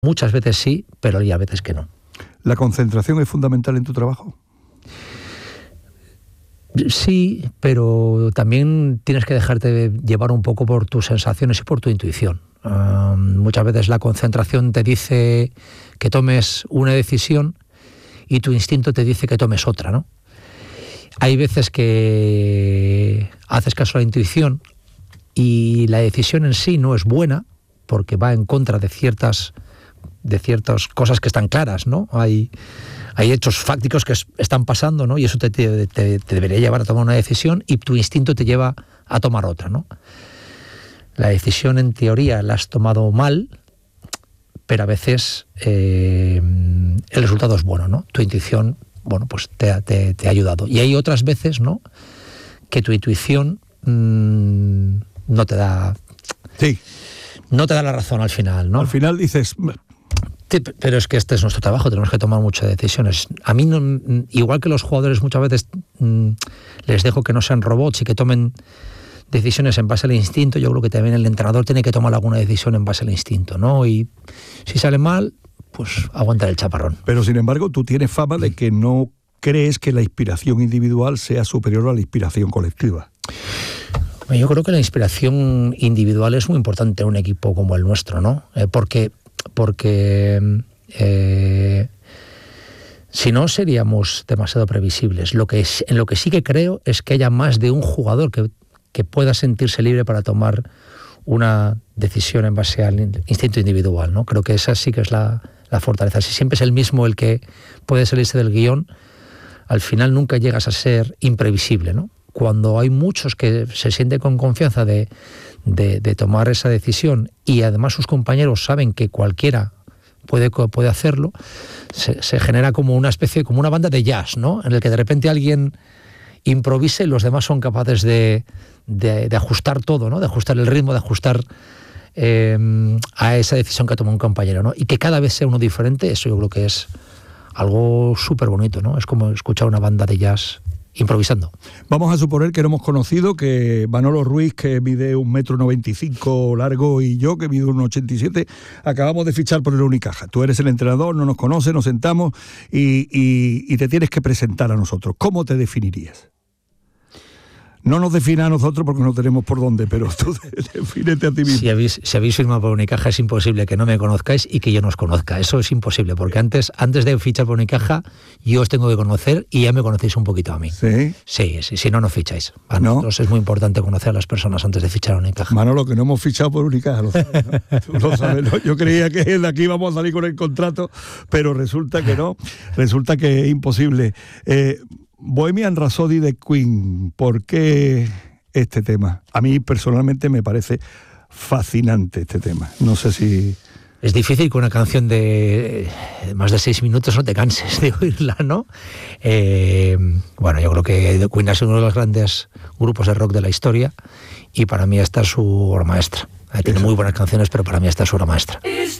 Muchas veces sí, pero hay a veces que no. ¿La concentración es fundamental en tu trabajo? Sí, pero también tienes que dejarte llevar un poco por tus sensaciones y por tu intuición. Muchas veces la concentración te dice que tomes una decisión y tu instinto te dice que tomes otra, ¿no? Hay veces que haces caso a la intuición y la decisión en sí no es buena porque va en contra de ciertas cosas que están claras, ¿no? Hay hechos fácticos que están pasando, ¿no? Y eso te debería llevar a tomar una decisión y tu instinto te lleva a tomar otra, ¿no? La decisión en teoría la has tomado mal, pero a veces el resultado es bueno, ¿no? Tu intuición, bueno, pues te ha ayudado. Y hay otras veces, ¿no?, que tu intuición no te da... Sí. No te da la razón al final, ¿no? Al final dices... Sí, pero es que este es nuestro trabajo, tenemos que tomar muchas decisiones. A mí, igual que los jugadores muchas veces les dejo que no sean robots y que tomen decisiones en base al instinto, yo creo que también el entrenador tiene que tomar alguna decisión en base al instinto, ¿no? Y si sale mal, pues aguantar el chaparrón. Pero sin embargo, tú tienes fama de que no crees que la inspiración individual sea superior a la inspiración colectiva. Yo creo que la inspiración individual es muy importante en un equipo como el nuestro, ¿no? Porque si no seríamos demasiado previsibles. En lo que sí que creo es que haya más de un jugador que pueda sentirse libre para tomar una decisión en base al instinto individual, ¿no? Creo que esa sí que es la fortaleza. Si siempre es el mismo el que puede salirse del guión, al final nunca llegas a ser imprevisible, ¿no? Cuando hay muchos que se sienten con confianza de tomar esa decisión y además sus compañeros saben que cualquiera puede hacerlo, se genera como una especie, como una banda de jazz, ¿no? En el que de repente alguien improvisa y los demás son capaces de ajustar todo, ¿no? De ajustar el ritmo, de ajustar a esa decisión que ha tomado un compañero, ¿no? Y que cada vez sea uno diferente, eso yo creo que es algo súper bonito, ¿no? Es como escuchar una banda de jazz improvisando. Vamos a suponer que no hemos conocido, que Manolo Ruiz, que mide 1,95 m largo, y yo, que mido 1,87 m, acabamos de fichar por el Unicaja. Tú eres el entrenador, no nos conoces, nos sentamos y te tienes que presentar a nosotros. ¿Cómo te definirías? No nos defina a nosotros porque no tenemos por dónde, pero tú defínete a ti mismo. Si habéis firmado por Unicaja, es imposible que no me conozcáis y que yo no os conozca. Eso es imposible, porque antes de fichar por Unicaja, yo os tengo que conocer y ya me conocéis un poquito a mí. ¿Sí? Sí, si no ficháis. Para nosotros es muy importante conocer a las personas antes de fichar a Unicaja. Manolo, que no hemos fichado por Unicaja, lo sabes, ¿no? Tú lo sabes, ¿no? Yo creía que de aquí íbamos a salir con el contrato, pero resulta que no, resulta que es imposible. Bohemian Rhapsody de Queen, ¿por qué este tema? A mí personalmente me parece fascinante este tema. No sé si... Es difícil que una canción de más de 6 minutos no te canses de oírla, ¿no? Bueno, yo creo que The Queen es uno de los grandes grupos de rock de la historia y para mí esta es su obra maestra. Tiene muy buenas canciones, pero para mí esta es su obra maestra.